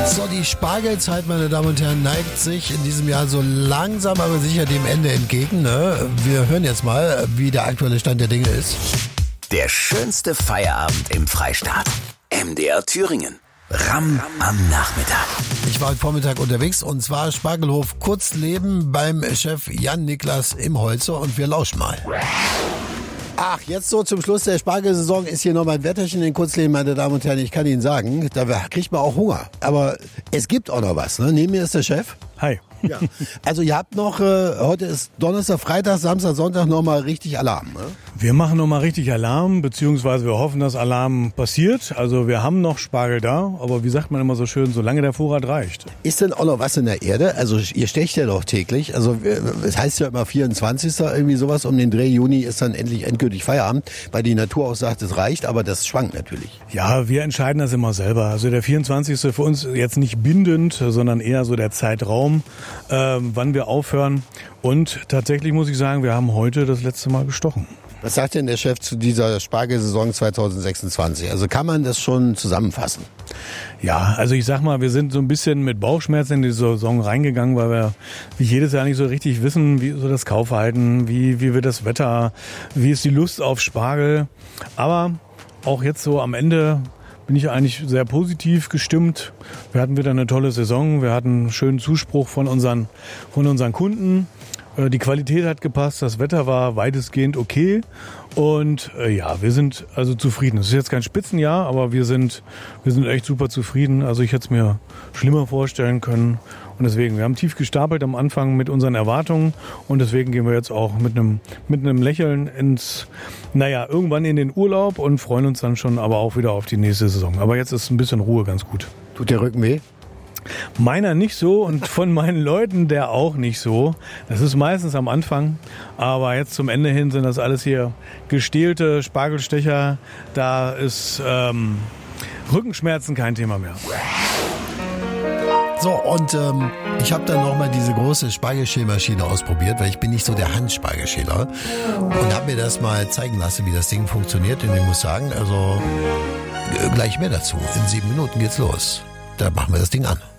So, die Spargelzeit, meine Damen und Herren, neigt sich in diesem Jahr so langsam, aber sicher dem Ende entgegen. Ne? Wir hören jetzt mal, wie der aktuelle Stand der Dinge ist. Der schönste Feierabend im Freistaat. MDR Thüringen. Ramm am Nachmittag. Ich war heute Vormittag unterwegs und zwar Spargelhof Kurzleben beim Chef Jan Niklas im Holzer und wir lauschen mal. Ach, jetzt so zum Schluss der Spargelsaison ist hier noch mein Wetterchen in Kurzleben, meine Damen und Herren. Ich kann Ihnen sagen, da kriegt man auch Hunger. Aber es gibt auch noch was. Ne? Neben mir ist der Chef. Hi. Ja. Also ihr habt noch, heute ist Donnerstag, Freitag, Samstag, Sonntag nochmal richtig Alarm. Ne? Wir machen nochmal richtig Alarm, beziehungsweise wir hoffen, dass Alarm passiert. Also wir haben noch Spargel da, aber wie sagt man immer so schön, solange der Vorrat reicht. Ist denn auch noch was in der Erde? Also ihr stecht ja doch täglich. Also es heißt ja immer 24. irgendwie sowas. Um den Dreh Juni ist dann endlich endgültig Feierabend, weil die Natur auch sagt, es reicht, aber das schwankt natürlich. Ja, wir entscheiden das immer selber. Also der 24. für uns jetzt nicht bindend, sondern eher so der Zeitraum, wann wir aufhören. Und tatsächlich muss ich sagen, wir haben heute das letzte Mal gestochen. Was sagt denn der Chef zu dieser Spargelsaison 2026? Also kann man das schon zusammenfassen? Ja, also ich sag mal, wir sind so ein bisschen mit Bauchschmerzen in die Saison reingegangen, weil wir wie jedes Jahr nicht so richtig wissen, wie so das Kaufverhalten, wie wird das Wetter, wie ist die Lust auf Spargel. Aber auch jetzt so am Ende bin ich eigentlich sehr positiv gestimmt. Wir hatten wieder eine tolle Saison, wir hatten einen schönen Zuspruch von unseren Kunden. Die Qualität hat gepasst, das Wetter war weitestgehend okay und ja, wir sind also zufrieden. Es ist jetzt kein Spitzenjahr, aber wir sind echt super zufrieden. Also ich hätte es mir schlimmer vorstellen können und deswegen, wir haben tief gestapelt am Anfang mit unseren Erwartungen und deswegen gehen wir jetzt auch mit einem Lächeln irgendwann in den Urlaub und freuen uns dann schon aber auch wieder auf die nächste Saison. Aber jetzt ist ein bisschen Ruhe ganz gut. Tut der Rücken weh? Meiner nicht so und von meinen Leuten der auch nicht so. Das ist meistens am Anfang, aber jetzt zum Ende hin sind das alles hier gestählte Spargelstecher. Da ist Rückenschmerzen kein Thema mehr. So, und ich habe dann nochmal diese große Spargelschälmaschine ausprobiert, weil ich bin nicht so der Handspargelschäler und habe mir das mal zeigen lassen, wie das Ding funktioniert. Und ich muss sagen, also gleich mehr dazu. In 7 Minuten geht's los. Da machen wir das Ding an.